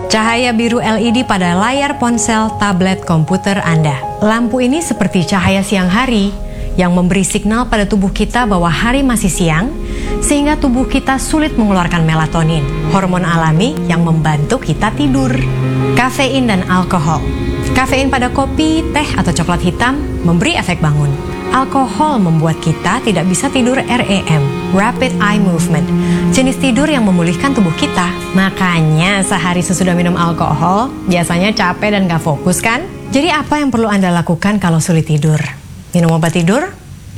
Cahaya biru LED pada layar ponsel, tablet, komputer Anda. Lampu ini seperti cahaya siang hari yang memberi signal pada tubuh kita bahwa hari masih siang, sehingga tubuh kita sulit mengeluarkan melatonin, hormon alami yang membantu kita tidur. Kafein dan alkohol. Kafein pada kopi, teh, atau coklat hitam memberi efek bangun. Alkohol membuat kita tidak bisa tidur REM, Rapid Eye Movement, jenis tidur yang memulihkan tubuh kita. Makanya sehari sesudah minum alkohol, biasanya capek dan gak fokus kan? Jadi apa yang perlu Anda lakukan kalau sulit tidur? Minum obat tidur?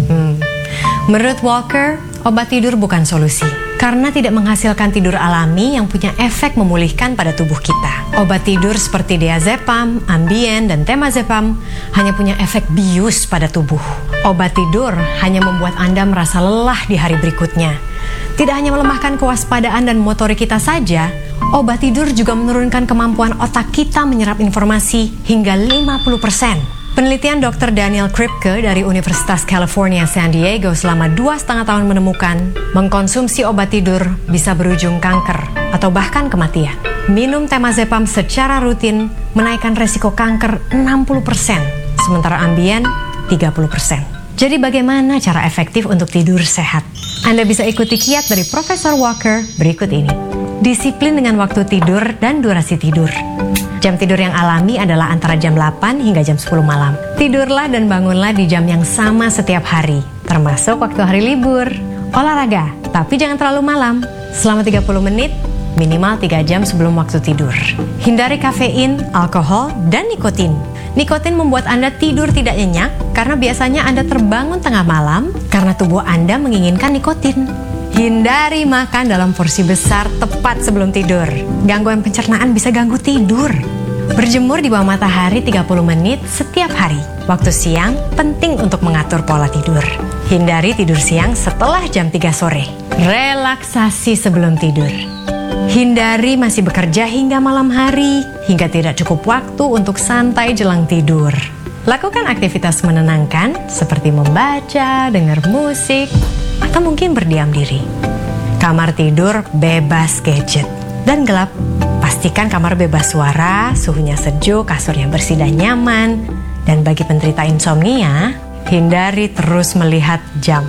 Menurut Walker, obat tidur bukan solusi. Karena tidak menghasilkan tidur alami yang punya efek memulihkan pada tubuh kita. Obat tidur seperti diazepam, Ambien, dan temazepam hanya punya efek bius pada tubuh. Obat tidur hanya membuat Anda merasa lelah di hari berikutnya. Tidak hanya melemahkan kewaspadaan dan motorik kita saja, obat tidur juga menurunkan kemampuan otak kita menyerap informasi hingga 50%. Penelitian Dr. Daniel Kripke dari Universitas California, San Diego selama 2,5 tahun menemukan mengkonsumsi obat tidur bisa berujung kanker atau bahkan kematian. Minum temazepam secara rutin menaikkan resiko kanker 60%, sementara Ambien 30%. Jadi bagaimana cara efektif untuk tidur sehat? Anda bisa ikuti kiat dari Profesor Walker berikut ini. Disiplin dengan waktu tidur dan durasi tidur. Jam tidur yang alami adalah antara jam 8 hingga jam 10 malam. Tidurlah dan bangunlah di jam yang sama setiap hari, termasuk waktu hari libur. Olahraga, tapi jangan terlalu malam. Selama 30 menit, minimal 3 jam sebelum waktu tidur. Hindari kafein, alkohol, dan nikotin. Nikotin membuat Anda tidur tidak nyenyak karena biasanya Anda terbangun tengah malam karena tubuh Anda menginginkan nikotin. Hindari makan dalam porsi besar tepat sebelum tidur. Gangguan pencernaan bisa ganggu tidur. Berjemur di bawah matahari 30 menit setiap hari. Waktu siang penting untuk mengatur pola tidur. Hindari tidur siang setelah jam 3 sore. Relaksasi sebelum tidur. Hindari masih bekerja hingga malam hari, hingga tidak cukup waktu untuk santai jelang tidur. Lakukan aktivitas menenangkan seperti membaca, dengar musik, atau mungkin berdiam diri. Kamar tidur bebas gadget dan gelap. Pastikan kamar bebas suara, suhunya sejuk, kasurnya bersih dan nyaman. Dan bagi penderita insomnia, hindari terus melihat jam.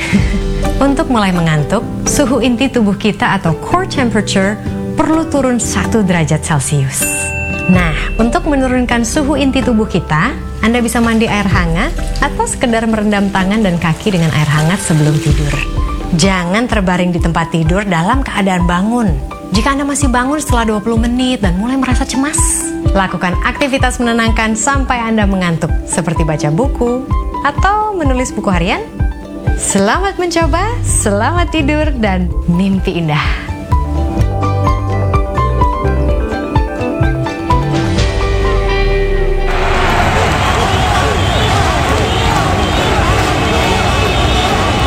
Untuk mulai mengantuk, suhu inti tubuh kita atau core temperature perlu turun 1 derajat Celcius. Nah, untuk menurunkan suhu inti tubuh kita, Anda bisa mandi air hangat atau sekedar merendam tangan dan kaki dengan air hangat sebelum tidur. Jangan terbaring di tempat tidur dalam keadaan bangun. Jika Anda masih bangun setelah 20 menit dan mulai merasa cemas, lakukan aktivitas menenangkan sampai Anda mengantuk, seperti baca buku atau menulis buku harian. Selamat mencoba, selamat tidur, dan mimpi indah.